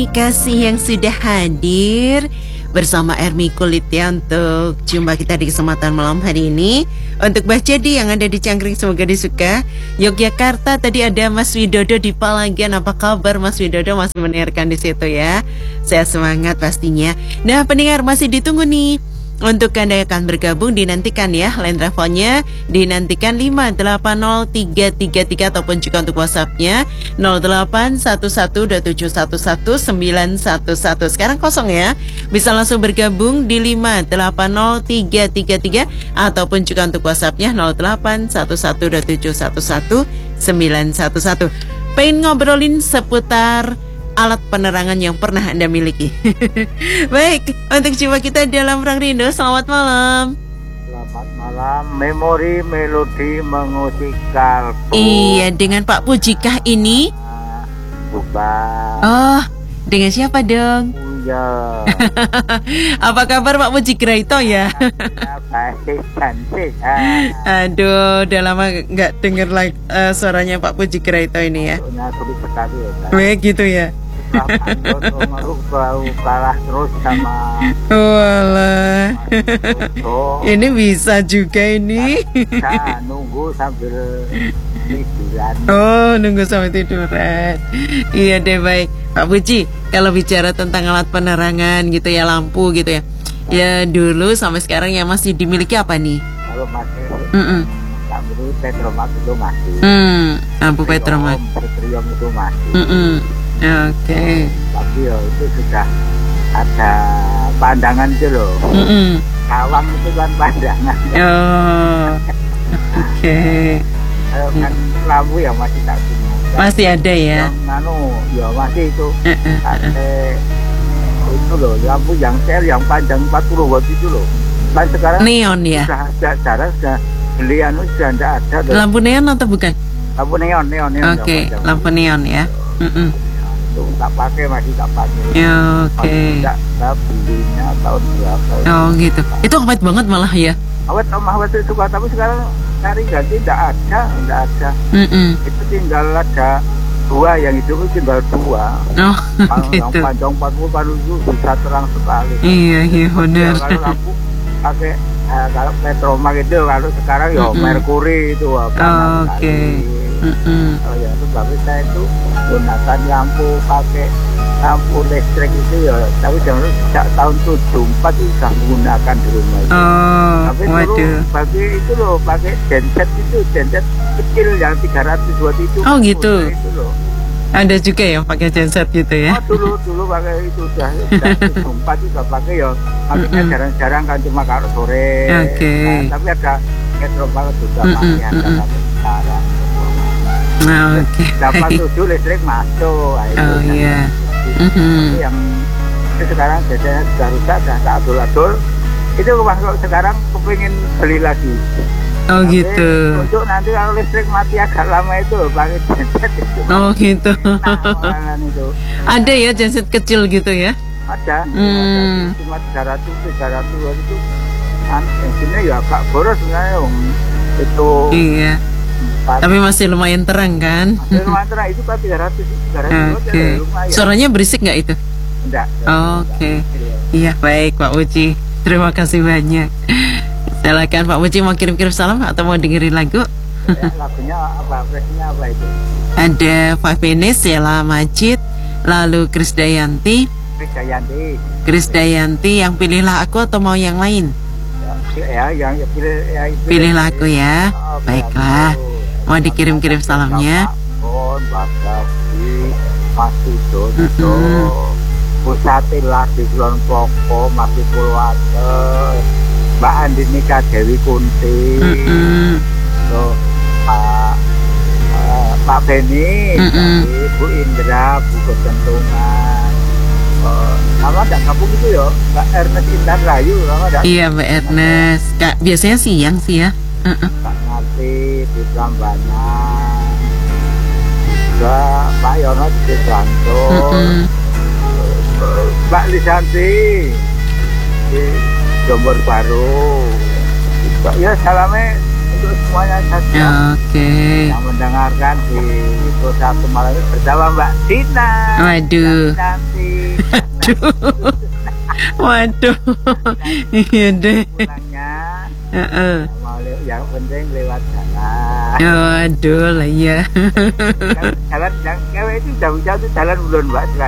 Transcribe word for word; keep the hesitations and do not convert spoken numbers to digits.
kasih kasih yang sudah hadir bersama Ermi Kulit ya untuk jumpa kita di kesempatan malam hari ini. Untuk Mbah Jadi yang ada di Cangkring, semoga disuka. Yogyakarta tadi ada Mas Widodo di Palagan. Apa kabar Mas Widodo, masih mendengarkan di situ ya? Saya semangat pastinya. Nah pendengar, masih ditunggu nih. Untuk Anda yang akan bergabung dinantikan ya, line teleponnya dinantikan lima delapan nol tiga tiga tiga ataupun juga untuk WhatsAppnya nol delapan satu satu dua tujuh satu satu sembilan satu satu. Sekarang kosong ya, bisa langsung bergabung di lima delapan nol tiga tiga tiga ataupun juga untuk WhatsAppnya nol delapan satu satu dua tujuh satu satu sembilan satu satu. Pengen ngobrolin seputar alat penerangan yang pernah Anda miliki. Baik, untuk jiwa kita dalam Perang Rindu, selamat malam. Selamat malam, memori melodi mengusik kalbu. Iya, dengan Pak Pujikah ini? Bukan. Oh, dengan siapa dong? Iya. Apa kabar Pak Pujigraito ya? Baik, cantik. Aduh, udah lama nggak denger like, uh, suaranya Pak Pujigraito ini ya. Sulit sekali ya. Baik gitu ya. Baru bau kalah terus sama. Walah. Ini bisa juga ini. Bisa nunggu sambil tiduran. Oh, nunggu sampai tiduran. Iya deh, baik Pak Puji. Kalau bicara tentang alat penerangan gitu ya, lampu gitu ya, ya dulu sampai sekarang yang masih dimiliki apa nih? Kalau masih Mm -mm. lampu Petromak itu masih. Hmm, lampu Petromak. Petrium itu masih. Mm -mm. Oke. Okay. Tapi ya itu sudah ada pandangan itu loh. Mm -mm. Kawang itu kan pandangan. Oh, oke. Okay. Kalau kan lampu ya masih tak punya. Masih ada ya? Yang anu, ya masih itu. Uh, uh, uh. Ada itu loh, lampu yang sel yang panjang empat puluh watt itu loh. Kan sekarang neon ya? Sudah ada, cara sudah beli anu sudah tidak ada. Loh. Lampu neon atau bukan? Lampu neon, neon, neon. Oke, okay. Lampu neon ya. Uh -uh. Itu tak pakai, masih tak pakai. Ya, oke. Okay. Tidak, saya belinya tahun berapa? Oh gitu. Itu awet banget malah ya? Awet, sama awet itu suka, tapi sekarang cari ganti tidak ada, tidak ada. Mm -mm. Itu tinggal ada dua, yang itu tinggal dua. Oh, kalau gitu. Yang panjang empat puluh kan itu bisa terang sekali. Iya, iya benar. Kalau lampu pakai eh, kalau Petromak itu, kalau sekarang ya mm -mm. Merkuri itu apa? Oh, oke. Okay. Mm -mm. Oh ya, itu tapi saya itu gunakan lampu pakai lampu listrik itu ya, tapi jangan sejak tahun tujuh empat itu sudah menggunakan di rumah itu. Oh, tapi waduh. dulu bagi itu loh, pakai genset itu, genset kecil yang tiga ratus watt itu. Oh gitu. Itu loh. Ada juga yang pakai genset gitu ya? Oh dulu dulu pakai itu sudah tujuh empat juga pakai ya, makanya mm -mm. jarang-jarang kan cuma kalau sore. Oke. Okay. Nah, tapi ada Petromak juga mm -mm. masih ada mm -mm. tapi sekarang. Nah, oke. Okay. delapan puluh tujuh listrik masuk. Oh iya. Mm -hmm. Yang itu sekarang biasanya sudah rusak, sudah tak adul-adul. Itu kalau sekarang kepingin beli lagi. Oh tapi gitu. Untuk nanti kalau listrik mati agak lama itu pakai genset itu. Oh gitu. Nah, itu. Ada ya genset kecil gitu ya? Ada. Hmm. Ada cuma tiga ratus tiga ratus itu. Kan bensinnya ya agak boros sebenarnya om. Itu. Iya. empat. Tapi masih lumayan terang kan? Masih lumayan terang, itu kan tiga ratus tiga ratus Oke. Okay. Suaranya berisik nggak itu? Enggak. Oh, oke. Okay. Iya baik Pak Uci. Terima kasih banyak. Silakan Pak Uci, mau kirim-kirim salam atau mau dengerin lagu? Ya, lagunya apa? Versinya apa itu? Ada Five Minutes, Sheila Majid, lalu Krisdayanti. Krisdayanti. Krisdayanti, yang pilihlah aku atau mau yang lain? Ya, yang ya, pilih, ya, pilih, pilihlah aku ya. Oh, baiklah. Mau dikirim-kirim salamnya? Bon, Bagabi, Mas Sido, Sido, Pusatilah di Kulon Poko, Masih Pulwate, Mbak Andini Dewi Kunti, mm -mm. so, Pak uh, Pak Beni, mm -mm. Bu Indra, Bu Kecentungan, uh, nama ada kampung itu ya, Mbak Ernest Intan Rayu, nama ada. Iya Mbak Ernest, Kak biasanya siang sih ya. Uh -uh. Pak Ngerti di Prambanan, juga Pak Yono di Bantul, mm -mm. Mbak Lisanti di Jombor Baru. Ya salamnya untuk semuanya saja. Oke. Yang mendengarkan di satu malam ini bersama Mbak Dina. Waduh. Yang cantik. Waduh. Waduh. Iya deh. Pulangnya. Heeh. Mau le- yang penting lewat jalan. Waduh lah ya. Jalan yang cewek itu jauh-jauh itu jalan belum Mbak?